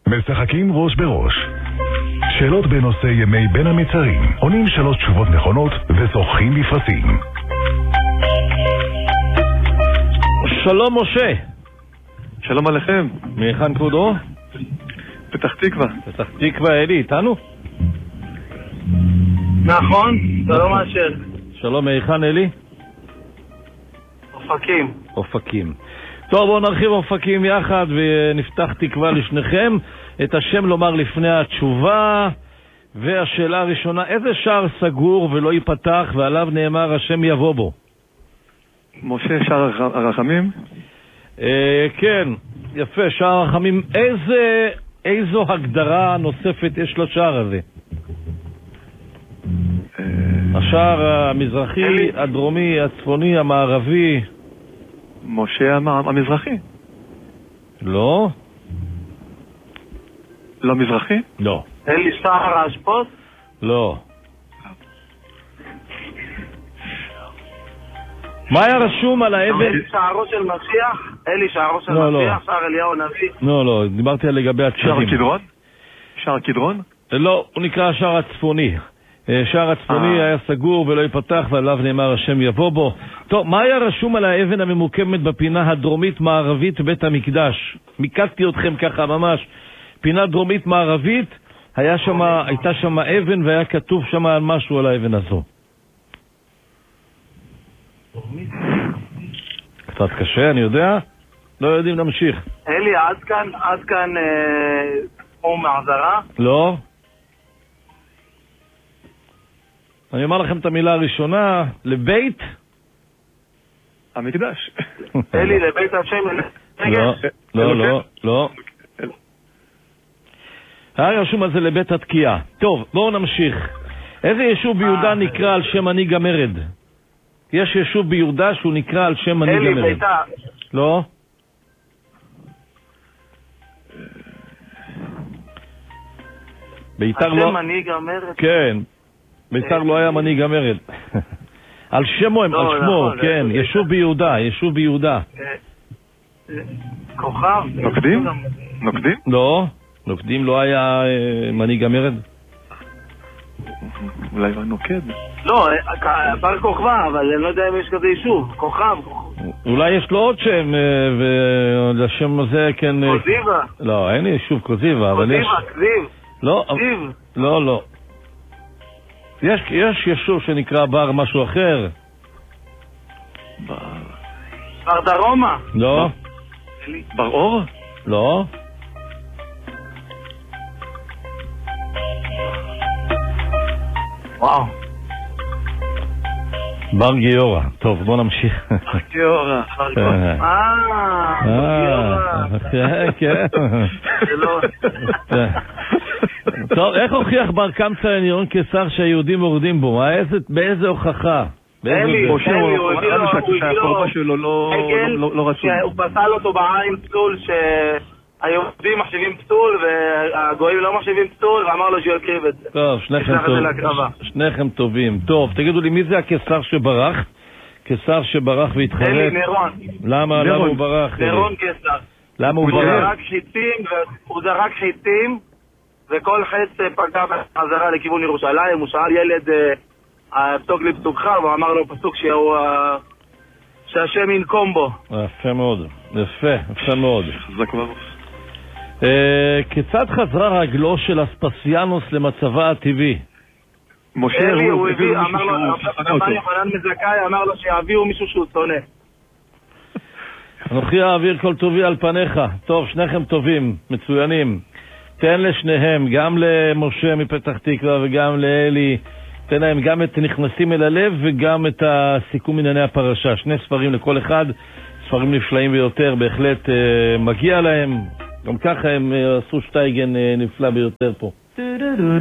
משחקים ראש בראש. שאלות בנושא ימי בין המצרים. עונים 3 תשובות נכונות וזוכים בפרסים. שלום משה. שלום עליכם. מהיכן כבודו? פתח תקווה. פתח תקווה, אלי, איתנו? נכון, שלום אשר. שלום, מהיכן אלי? אופקים. אופקים. טוב, בואו נרחיב אופקים יחד ונפתח תקווה לשניכם. את השם לומר לפני התשובה. והשאלה הראשונה, איזה שער סגור ולא ייפתח ועליו נאמר השם יבוא בו? משה, שער הרחמים? כן, יפה, שער הרחמים. איזו הגדרה נוספת יש לשער הזה? השער המזרחי, הדרומי, הצפוני, המערבי. משה המזרחי? לא. לא מזרחי? לא. אלי שער האשפות? לא. מה היה רשום על האבן? אלי שערו של משיח? אלי שערו של משיח? שער אליהו נביא? לא, דיברתי על לגבי הצדדים. שער קדרון? שער קדרון? לא, הוא נקרא השער הצפוני. שער הצפוני היה סגור ולא ייפתח ועליו נאמר השם יבוא בו. טוב, מה היה רשום על האבן הממוקמת בפינה הדרומית מערבית בית המקדש? מיקדתי אתכם ככה ממש. פינה דרומית מערבית, הייתה שם אבן והיה כתוב שם על משהו על האבן הזו. קצת קשה, אני יודע. לא יודעים, נמשיך. אלי, עד כאן הוא מעזרה? לא. אני אומר לכם את המילה הראשונה, לבית המקדש. אלי, לבית השם. לא. היה רשום על זה לבית התקיעה. טוב, בואו נמשיך. איזה יישוב ביהודה נקרא על שם מנהיג המרד? יש יישוב ביהודה שהוא נקרא על שם מנהיג המרד. אלי, ביתר. לא. ביתר לא. השם מנהיג המרד? כן. ביתר לא היה מנהיג המרד. על שמו הם, על שמו, כן. יישוב ביהודה. כוכב? נוקדים? לא. נוקדים לא היה מנהיג המרד? אולי נוקד. לא, בר כוכבא, אבל אני לא יודע אם יש כזה יישוב. כוכב. אולי יש לו עוד שם, ולשם הזה כן... קוזיבה? לא, אין יישוב קוזיבה, אבל יש... קוזיבה, קזיב. לא. יש יישוב שנקרא בר משהו אחר. בר דרומה? לא. בר אור? לא. וואו. בר גיורא. טוב, בוא נמשיך. בר גיורא. כן. טוב, איך הוכיח בר קמצא לנירון קיסר שהיהודים מורדים בו? באיזה הוכחה? משה, הוא אמר שהקורבן שלו לא רצוי. הוא פסל אותו בעין פסול היהודים מחשיבים פסול והגויים לא מחשיבים פסול, ואמר לו שהוא יקריב את זה. טוב, שניכם טובים. טוב, תגידו לי, מי זה הקיסר שברח? קיסר שברח והתחרט? אלי, נירון. למה הוא ברח? נירון קיסר. למה הוא ברח? הוא זרק חיצים וכל חץ פגע בחזרה לכיוון ירושלים. הוא שאל ילד פסוק לי פסוקך, והוא אמר לו פסוק שהשם ינקום בו. יפה מאוד. יפה מאוד. חזק ברוך. כיצד חזרה רגלו של אספסיאנוס למצבה הטבעי? משה, הוא הביא, אמר לו, יוחנן מזכאי אמר לו שיביאו מישהו שהוא שונא. אנוכי אעביר כל טובי על פניך. טוב, שניכם טובים, מצוינים. תן לשניהם, גם למשה מפתח תקווה וגם לאלי, תן להם גם את נכנסים אל הלב וגם את הסיכום ענייני הפרשה. 2 ספרים לכל אחד, ספרים נפלאים ביותר, בהחלט מגיע להם. גם ככה הם עשו שטייגן נפלא ביותר פה.